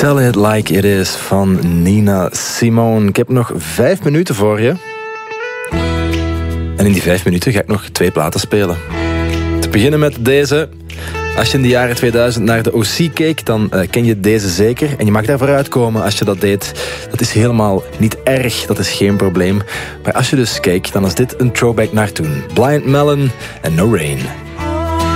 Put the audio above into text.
Tell It Like It Is van Nina Simone. Ik heb nog 5 minuten voor je. En in die 5 minuten ga ik nog 2 platen spelen. Te beginnen met deze. Als je in de jaren 2000 naar de OC keek, dan ken je deze zeker. En je mag daar vooruit komen als je dat deed. Dat is helemaal niet erg, dat is geen probleem. Maar als je dus kijkt, dan is dit een throwback naar toen. Blind Melon en No Rain.